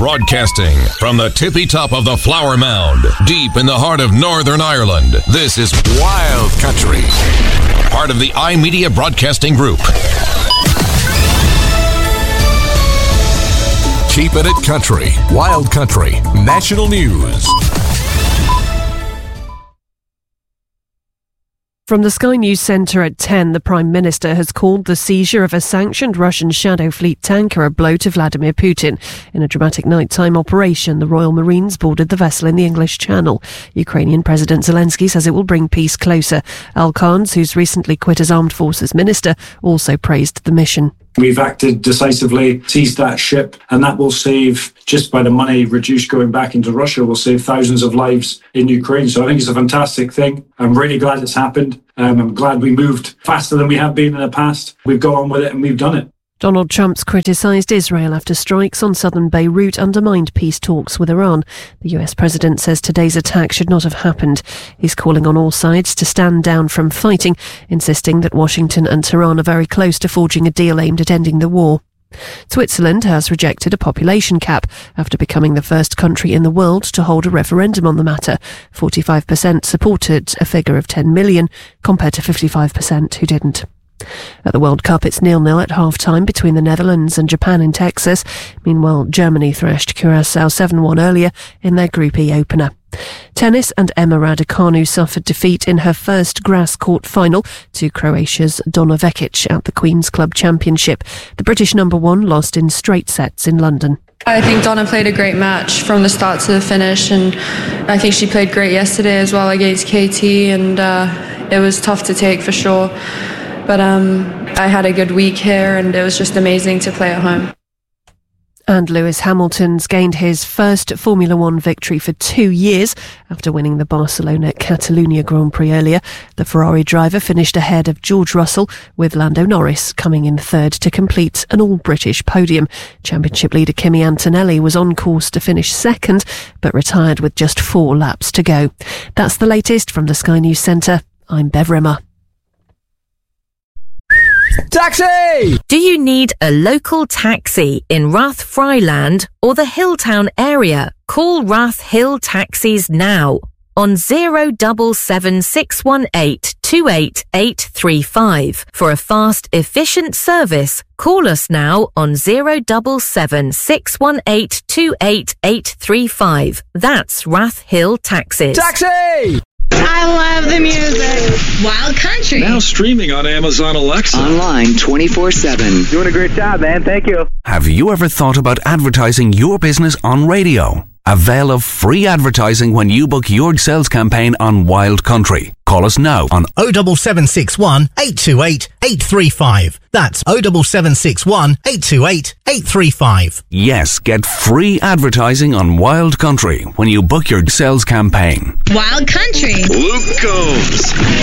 Broadcasting from the tippy top of the Flower Mound, deep in the heart of Northern Ireland, this is Wild Country, part of the iMedia Broadcasting Group. Keep it at country. Wild Country. National News. From the Sky News Centre at 10, the Prime Minister has called the seizure of a sanctioned Russian Shadow Fleet tanker a blow to Vladimir Putin. In a dramatic nighttime operation, the Royal Marines boarded the vessel in the English Channel. Ukrainian President Zelensky says it will bring peace closer. Al Khans, who's recently quit as Armed Forces Minister, also praised the mission. We've acted decisively, seized that ship, and that will save, just by the money reduced going back into Russia, will save thousands of lives in Ukraine. So I think it's a fantastic thing. I'm really glad it's happened. I'm glad we moved faster than we have been in the past. We've gone on with it and we've done it. Donald Trump's criticised Israel after strikes on southern Beirut undermined peace talks with Iran. The US president says today's attack should not have happened. He's calling on all sides to stand down from fighting, insisting that Washington and Tehran are very close to forging a deal aimed at ending the war. Switzerland has rejected a population cap after becoming the first country in the world to hold a referendum on the matter. 45% supported a figure of 10 million, compared to 55% who didn't. At the World Cup, it's 0-0 at half-time between the Netherlands and Japan in Texas. Meanwhile, Germany thrashed Curaçao 7-1 earlier in their Group E opener. Tennis, and Emma Raducanu suffered defeat in her first grass court final to Croatia's Donna Vekic at the Queen's Club Championship. The British number one lost in straight sets in London. I think Donna played a great match from the start to the finish, and I think she played great yesterday as well against KT, and it was tough to take for sure. But I had a good week here, and it was just amazing to play at home. And Lewis Hamilton's gained his first Formula One victory for 2 years after winning the Barcelona-Catalunya Grand Prix earlier. The Ferrari driver finished ahead of George Russell, with Lando Norris coming in third to complete an all-British podium. Championship leader Kimi Antonelli was on course to finish second, but retired with just 4 laps to go. That's the latest from the Sky News Centre. I'm Bev Rimmer. Taxi! Do you need a local taxi in Rathfryland or the Hilltown area? Call Rath Hill Taxis now on 077 618 28835. For a fast, efficient service, call us now on 077 618 28835. That's Rath Hill Taxis. Taxi! I love the music. Wild Country. Now streaming on Amazon Alexa. Online 24/7. Doing a great job, man. Thank you. Have you ever thought about advertising your business on radio? Avail of free advertising when you book your sales campaign on Wild Country. Call us now on 07761 828 835. That's 07761 828 835. Yes, get free advertising on Wild Country when you book your sales campaign. Wild Country. Luke Combs.